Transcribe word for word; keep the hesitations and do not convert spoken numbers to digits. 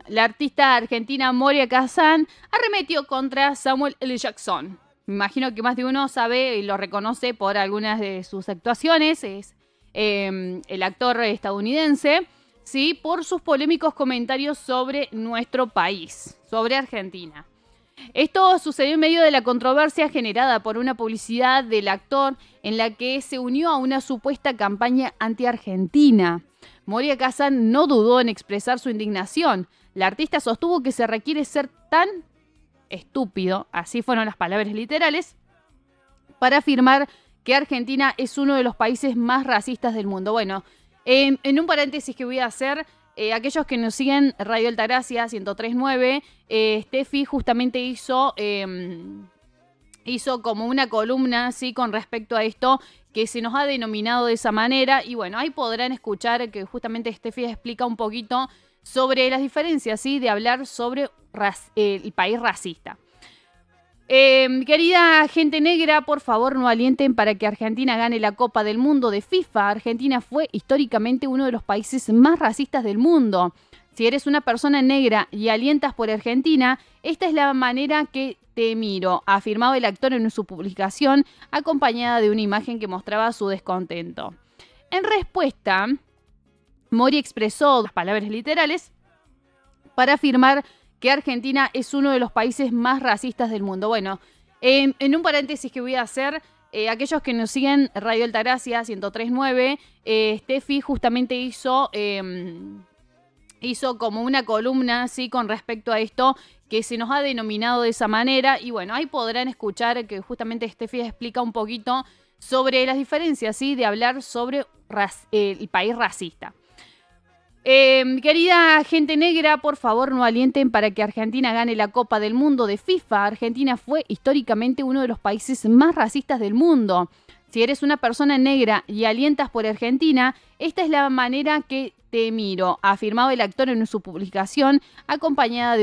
La artista argentina Moria Kazan arremetió contra Samuel L. Jackson. Me imagino que más de uno sabe y lo reconoce por algunas de sus actuaciones. Es eh, el actor estadounidense, sí, por sus polémicos comentarios sobre nuestro país, sobre Argentina. Esto sucedió en medio de la controversia generada por una publicidad del actor en la que se unió a una supuesta campaña anti-argentina. Moria Kazan no dudó en expresar su indignación. La artista sostuvo que se requiere ser tan estúpido, así fueron las palabras literales, para afirmar que Argentina es uno de los países más racistas del mundo. Bueno, en, en un paréntesis que voy a hacer, eh, aquellos que nos siguen Radio Altagracia ciento tres punto nueve, eh, Steffi justamente hizo, eh, hizo como una columna, ¿sí?, con respecto a esto, que se nos ha denominado de esa manera. Y bueno, ahí podrán escuchar que justamente Steffi explica un poquito sobre las diferencias, ¿sí?, de hablar sobre rac- eh, el país racista. Eh, querida gente negra, por favor no alienten para que Argentina gane la Copa del Mundo de FIFA. Argentina fue históricamente uno de los países más racistas del mundo. Si eres una persona negra y alientas por Argentina, esta es la manera que te miro, afirmaba el actor en su publicación, acompañada de una imagen que mostraba su descontento. En respuesta, Mori expresó las palabras literales para afirmar que Argentina es uno de los países más racistas del mundo. Bueno, en, en un paréntesis que voy a hacer, eh, aquellos que nos siguen Radio Altagracia ciento tres punto nueve, eh, Steffi justamente hizo, eh, hizo como una columna, ¿sí?, con respecto a esto, que se nos ha denominado de esa manera. Y bueno, ahí podrán escuchar que justamente Steffi explica un poquito sobre las diferencias, ¿sí?, de hablar sobre rac- eh, el país racista. Eh, querida gente negra, por favor no alienten para que Argentina gane la Copa del Mundo de FIFA. Argentina fue históricamente uno de los países más racistas del mundo. Si eres una persona negra y alientas por Argentina, esta es la manera que te miro, afirmaba el actor en su publicación, acompañada de